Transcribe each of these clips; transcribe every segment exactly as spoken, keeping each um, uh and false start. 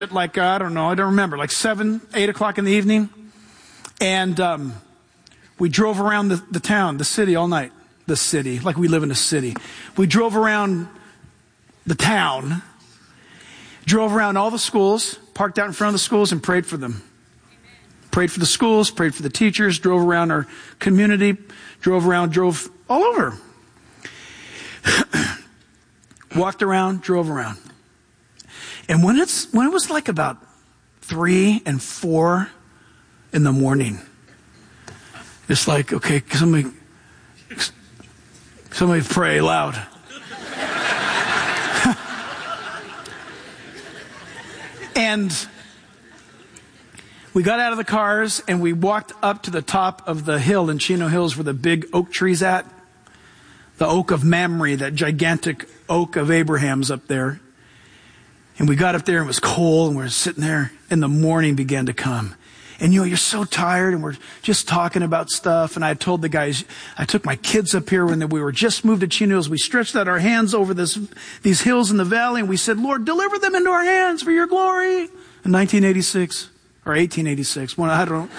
at like, uh, I don't know, I don't remember, like seven, eight o'clock in the evening. And um, we drove around the, the town, the city all night. The city, like we live in a city. We drove around the town, drove around all the schools, parked out in front of the schools and prayed for them. Prayed for the schools, prayed for the teachers, drove around our community, drove around, drove all over. Walked around, drove around. And when it's when it was like about three and four in the morning, it's like, okay, somebody somebody pray loud. And we got out of the cars and we walked up to the top of the hill in Chino Hills where the big oak tree's at. The oak of Mamre, that gigantic oak of Abraham's up there. And we got up there and it was cold and we were sitting there and the morning began to come. And you know, you're so tired and we're just talking about stuff. And I told the guys, I took my kids up here when we were just moved to Chino Hills. We stretched out our hands over this, these hills in the valley and we said, Lord, deliver them into our hands for your glory. In nineteen eighty-six or eighteen eighty-six, one, I don't know.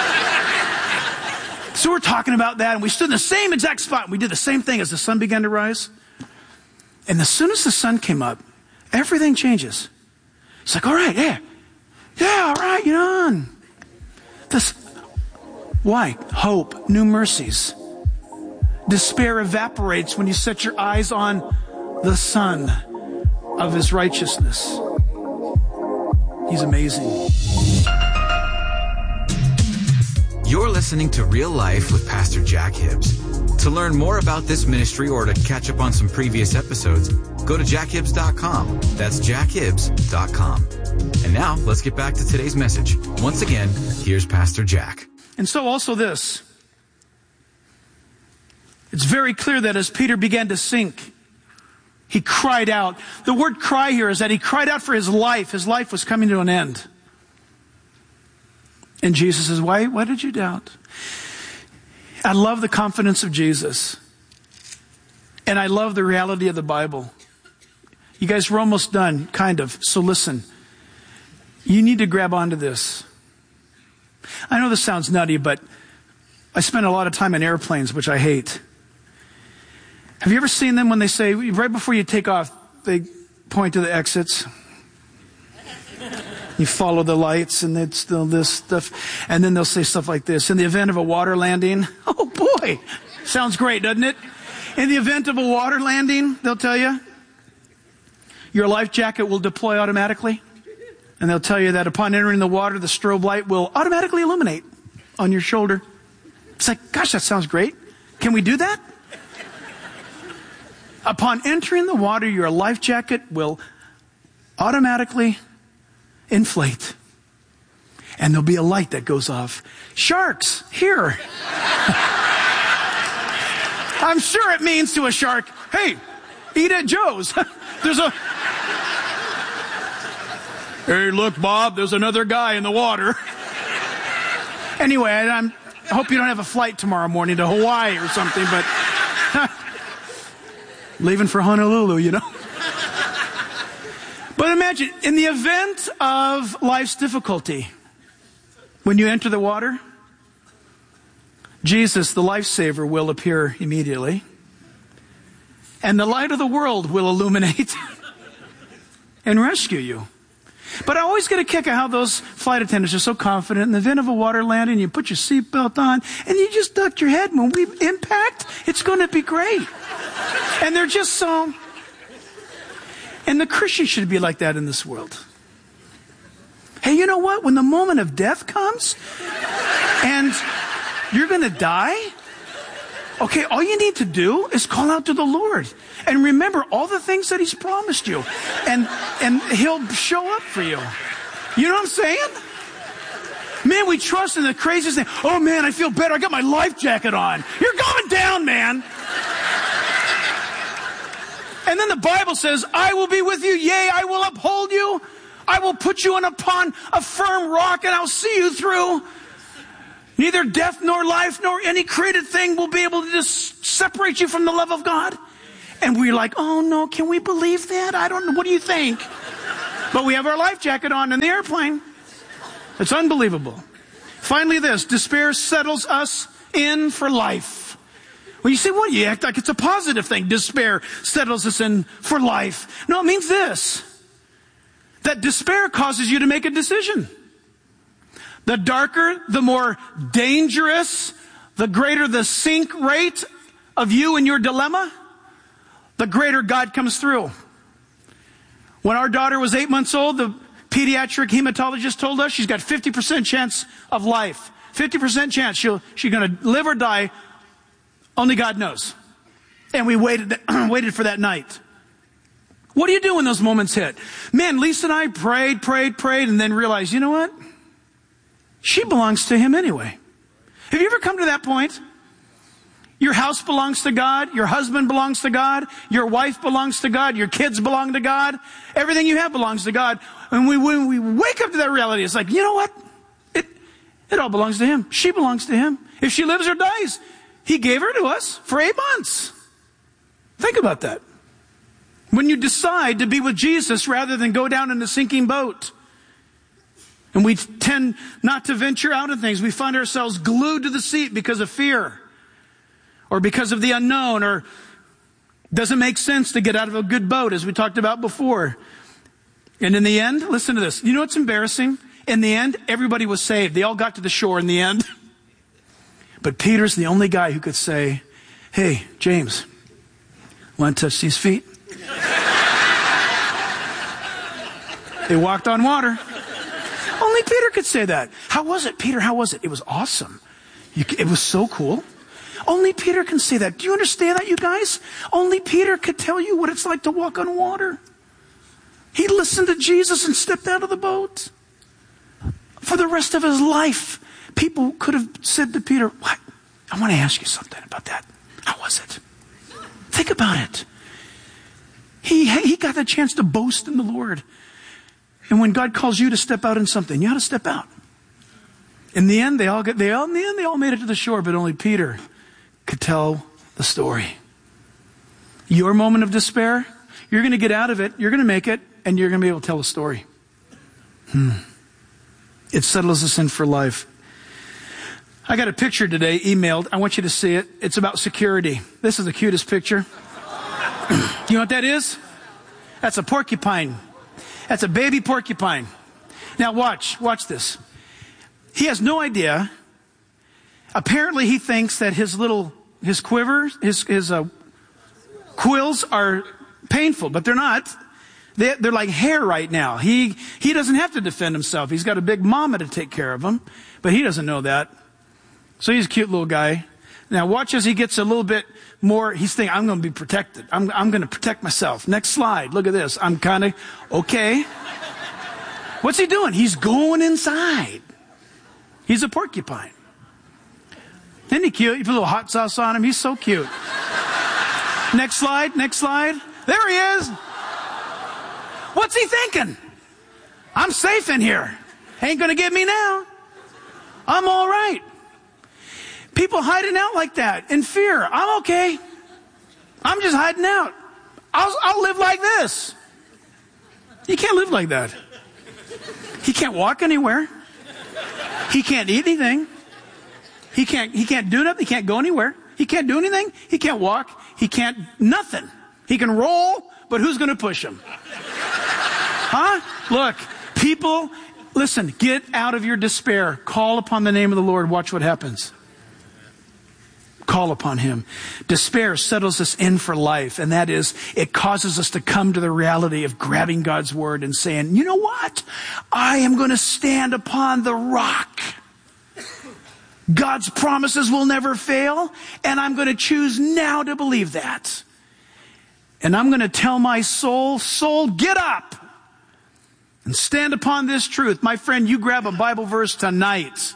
So we're talking about that and we stood in the same exact spot. And we did the same thing as the sun began to rise. And as soon as the sun came up, everything changes. It's like, all right, yeah, yeah, all right, you know. And this, why? Hope, new mercies. Despair evaporates when you set your eyes on the Son of His righteousness. He's amazing. You're listening to Real Life with Pastor Jack Hibbs. To learn more about this ministry or to catch up on some previous episodes, go to jack hibbs dot com. That's jack hibbs dot com. And now, let's get back to today's message. Once again, here's Pastor Jack. And so also this. It's very clear that as Peter began to sink, he cried out. The word cry here is that he cried out for his life. His life was coming to an end. And Jesus says, why, why did you doubt? I love the confidence of Jesus. And I love the reality of the Bible. You guys, we're almost done, kind of. So listen. You need to grab onto this. I know this sounds nutty, but I spend a lot of time in airplanes, which I hate. Have you ever seen them when they say, right before you take off, they point to the exits? You follow the lights and it's still this stuff. And then they'll say stuff like this. In the event of a water landing, oh boy, sounds great, doesn't it? In the event of a water landing, they'll tell you, your life jacket will deploy automatically. And they'll tell you that upon entering the water, the strobe light will automatically illuminate on your shoulder. It's like, gosh, that sounds great. Can we do that? Upon entering the water, your life jacket will automatically inflate. And there'll be a light that goes off. Sharks, here. I'm sure it means to a shark, hey, eat at Joe's. There's a... Hey, look, Bob, there's another guy in the water. Anyway, I'm, I hope you don't have a flight tomorrow morning to Hawaii or something, but... leaving for Honolulu, you know. But imagine, in the event of life's difficulty, when you enter the water, Jesus, the lifesaver, will appear immediately. And the light of the world will illuminate and rescue you. But I always get a kick at how those flight attendants are so confident. In the event of a water landing, you put your seatbelt on, and you just duck your head. When we impact, it's going to be great. And they're just so... And the Christian should be like that in this world. Hey, you know what? When the moment of death comes, and you're going to die, okay, all you need to do is call out to the Lord. And remember all the things that He's promised you. And, and He'll show up for you. You know what I'm saying? Man, we trust in the craziest thing. Oh, man, I feel better. I got my life jacket on. You're going down, man. And then the Bible says, I will be with you. Yea, I will uphold you. I will put you in upon a firm rock and I'll see you through. Neither death nor life nor any created thing will be able to just separate you from the love of God. And we're like, oh no, can we believe that? I don't know. What do you think? But we have our life jacket on in the airplane. It's unbelievable. Finally this, despair settles us in for life. Well, you say, what? You act like it's a positive thing. Despair settles us in for life. No, it means this. That despair causes you to make a decision. The darker, the more dangerous, the greater the sink rate of you and your dilemma, the greater God comes through. When our daughter was eight months old, the pediatric hematologist told us she's got fifty percent chance of life. fifty percent chance she'll, she's going to live or die. Only God knows. And we waited, waited for that night. What do you do when those moments hit? Man, Lisa and I prayed, prayed, prayed, and then realized, you know what? She belongs to him anyway. Have you ever come to that point? Your house belongs to God. Your husband belongs to God. Your wife belongs to God. Your kids belong to God. Everything you have belongs to God. And we, when we wake up to that reality, it's like, you know what? It, it all belongs to him. She belongs to him. If she lives or dies, he gave her to us for eight months. Think about that. When you decide to be with Jesus rather than go down in a sinking boat. And we tend not to venture out of things. We find ourselves glued to the seat because of fear. Or because of the unknown. Or doesn't make sense to get out of a good boat, as we talked about before. And in the end, listen to this. You know what's embarrassing? In the end, everybody was saved. They all got to the shore in the end. But Peter's the only guy who could say, hey, James, want to touch these feet? They walked on water. Only Peter could say that. How was it, Peter? How was it? It was awesome. You, it was so cool. Only Peter can say that. Do you understand that, you guys? Only Peter could tell you what it's like to walk on water. He listened to Jesus and stepped out of the boat. For the rest of his life, people could have said to Peter, what? I want to ask you something about that. How was it? Think about it. He, he got the chance to boast in the Lord. And when God calls you to step out in something, you ought to step out. In the end, they all get, they all, in the end, they all made it to the shore, but only Peter could tell the story. Your moment of despair, you're going to get out of it, you're going to make it, and you're going to be able to tell a story. Hmm. It settles us in for life. I got a picture today emailed. I want you to see it. It's about security. This is the cutest picture. You know what that is? That's a porcupine. That's a baby porcupine. Now watch, watch this. He has no idea. Apparently he thinks that his little, his quiver, his, his uh, quills are painful, but they're not. They, they're like hair right now. He, he doesn't have to defend himself. He's got a big mama to take care of him, but he doesn't know that. So he's a cute little guy. Now watch as he gets a little bit more, he's thinking, I'm going to be protected. I'm, I'm going to protect myself. Next slide. Look at this. I'm kind of, okay. What's he doing? He's going inside. He's a porcupine. Isn't he cute? You put a little hot sauce on him. He's so cute. Next slide. Next slide. There he is. What's he thinking? I'm safe in here. Ain't going to get me now. I'm all right. People hiding out like that in fear. I'm okay. I'm just hiding out. I'll, I'll live like this. You can't live like that. He can't walk anywhere. He can't eat anything. He can't, he can't do nothing. He can't go anywhere. He can't do anything. He can't walk. He can't, nothing. He can roll, but who's going to push him? Huh? Look, people, listen, get out of your despair. Call upon the name of the Lord. Watch what happens. Call upon him. Despair settles us in for life, and that is, it causes us to come to the reality of grabbing God's word and saying, you know what? I am going to stand upon the rock. God's promises will never fail, and I'm going to choose now to believe that. And I'm going to tell my soul, soul, get up and stand upon this truth. My friend, you grab a Bible verse tonight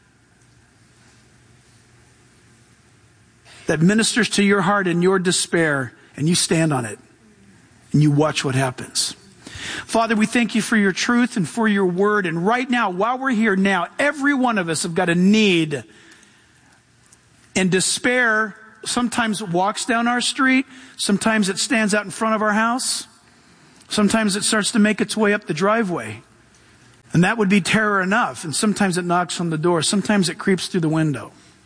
that ministers to your heart in your despair, and you stand on it, and you watch what happens. Father, we thank you for your truth and for your word. And right now, while we're here now, every one of us have got a need. And despair sometimes walks down our street. Sometimes it stands out in front of our house. Sometimes it starts to make its way up the driveway. And that would be terror enough. And sometimes it knocks on the door. Sometimes it creeps through the window.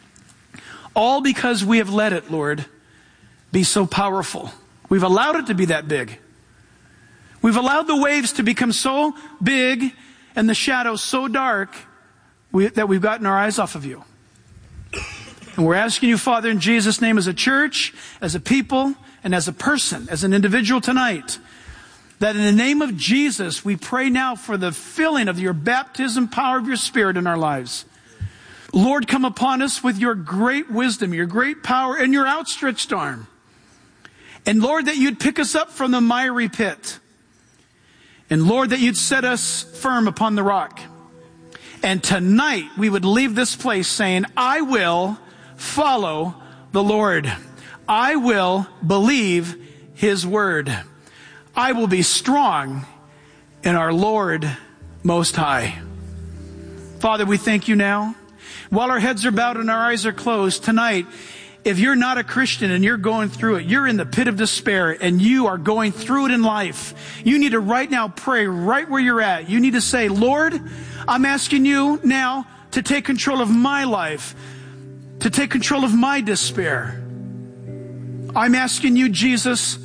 All because we have let it, Lord, be so powerful. We've allowed it to be that big. We've allowed the waves to become so big and the shadows so dark we, that we've gotten our eyes off of you. And we're asking you, Father, in Jesus' name, as a church, as a people, and as a person, as an individual tonight, that in the name of Jesus, we pray now for the filling of your baptism power of your Spirit in our lives. Lord, come upon us with your great wisdom, your great power, and your outstretched arm. And Lord, that you'd pick us up from the miry pit. And Lord, that you'd set us firm upon the rock. And tonight, we would leave this place saying, I will follow the Lord. I will believe his word. I will be strong in our Lord Most High. Father, we thank you now. While our heads are bowed and our eyes are closed, tonight, if you're not a Christian and you're going through it, you're in the pit of despair and you are going through it in life, you need to right now pray right where you're at. You need to say, Lord, I'm asking you now to take control of my life, to take control of my despair. I'm asking you, Jesus,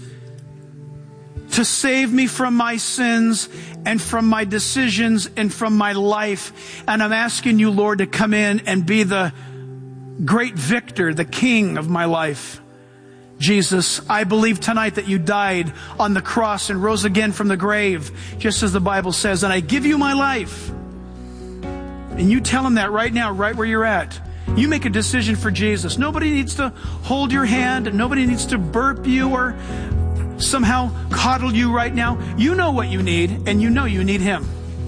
to save me from my sins and from my decisions and from my life. And I'm asking you, Lord, to come in and be the great victor, the king of my life. Jesus, I believe tonight that you died on the cross and rose again from the grave, just as the Bible says, and I give you my life. And you tell him that right now, right where you're at. You make a decision for Jesus. Nobody needs to hold your hand, and nobody needs to burp you or somehow coddle you right now. You know what you need, and you know you need him.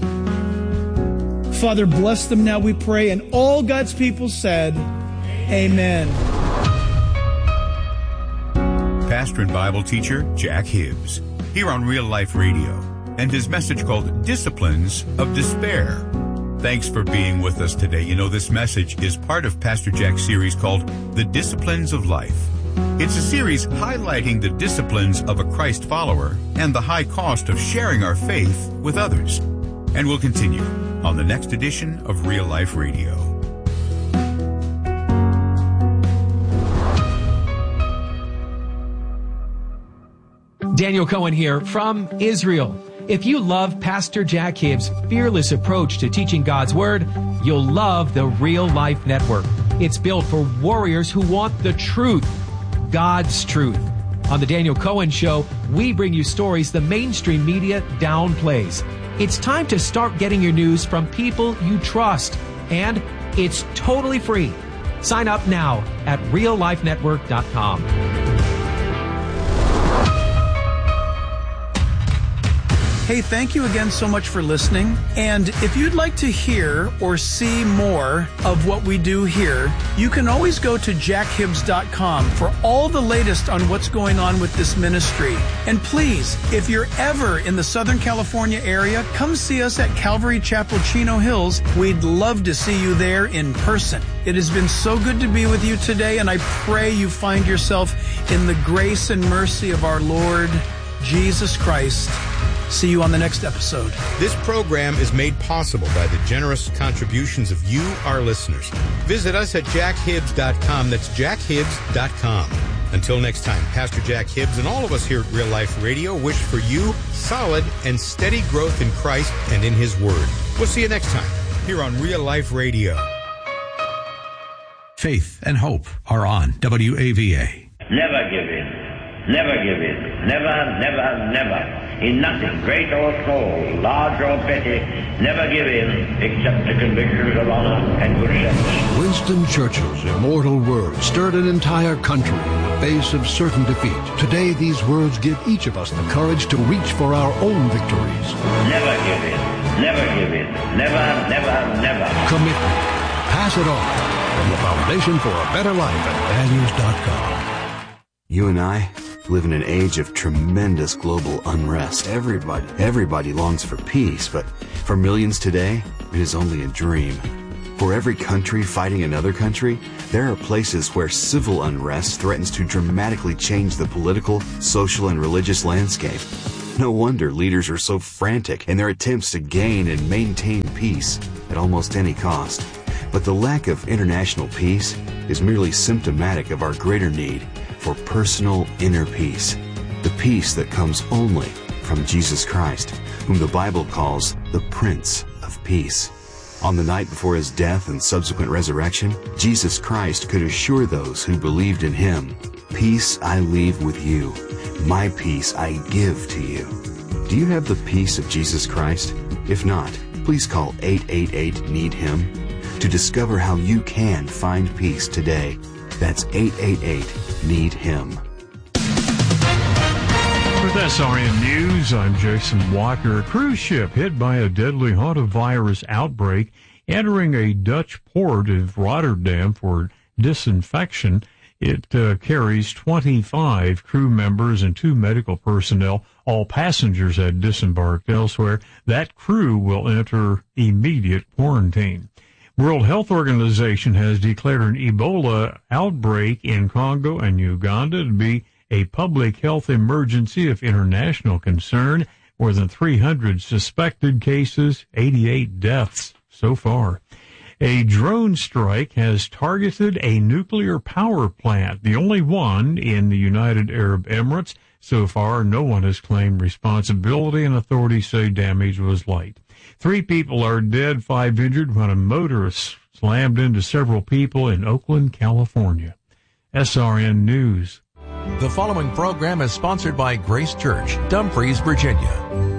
Father, bless them now, we pray. And all God's people said, amen. Pastor and Bible teacher Jack Hibbs, here on Real Life Radio, and his message called Disciplines of Despair. Thanks for being with us today. You know, this message is part of Pastor Jack's series called The Disciplines of Life. It's a series highlighting the disciplines of a Christ follower and the high cost of sharing our faith with others. And we'll continue on the next edition of Real Life Radio. Daniel Cohen here from Israel. If you love Pastor Jack Hibbs' fearless approach to teaching God's Word, you'll love the Real Life Network. It's built for warriors who want the truth, God's truth. On the Daniel Cohen Show, we bring you stories the mainstream media downplays. It's time to start getting your news from people you trust, and it's totally free. Sign up now at real life network dot com. Hey, thank you again so much for listening. And if you'd like to hear or see more of what we do here, you can always go to jack hibbs dot com for all the latest on what's going on with this ministry. And please, if you're ever in the Southern California area, come see us at Calvary Chapel, Chino Hills. We'd love to see you there in person. It has been so good to be with you today, and I pray you find yourself in the grace and mercy of our Lord Jesus Christ. See you on the next episode. This program is made possible by the generous contributions of you, our listeners. Visit us at jack hibbs dot com. That's jack hibbs dot com. Until next time, Pastor Jack Hibbs and all of us here at Real Life Radio wish for you solid and steady growth in Christ and in His Word. We'll see you next time here on Real Life Radio. Faith and hope are on W A V A. Never give in. Never give in. Never, never, never. In nothing, great or small, large or petty, never give in except to convictions of honor and good sense. Winston Churchill's immortal words stirred an entire country in the face of certain defeat. Today, these words give each of us the courage to reach for our own victories. Never give in. Never give in. Never, never, never. Commitment. Pass it on. From the Foundation for a Better Life at values dot com. You and I live in an age of tremendous global unrest. Everybody, everybody longs for peace, but for millions today, it is only a dream. For every country fighting another country, there are places where civil unrest threatens to dramatically change the political, social, and religious landscape. No wonder leaders are so frantic in their attempts to gain and maintain peace at almost any cost. But the lack of international peace is merely symptomatic of our greater need for personal inner peace, the peace that comes only from Jesus Christ, whom the Bible calls the Prince of Peace. On the night before his death and subsequent resurrection, Jesus Christ could assure those who believed in him, "Peace I leave with you, my peace I give to you." Do you have the peace of Jesus Christ? If not, please call eight eight eight, need him to discover how you can find peace today. That's eight eight eight, need him. With S R N News, I'm Jason Walker. A cruise ship hit by a deadly hantavirus outbreak entering a Dutch port of Rotterdam for disinfection. It uh, carries twenty-five crew members and two medical personnel. All passengers had disembarked elsewhere. That crew will enter immediate quarantine. World Health Organization has declared an Ebola outbreak in Congo and Uganda to be a public health emergency of international concern. More than three hundred suspected cases, eighty-eight deaths so far. A drone strike has targeted a nuclear power plant, the only one in the United Arab Emirates. So far, no one has claimed responsibility, and authorities say damage was light. Three people are dead, five injured when a motorist slammed into several people in Oakland, California. S R N News. The following program is sponsored by Grace Church, Dumfries, Virginia.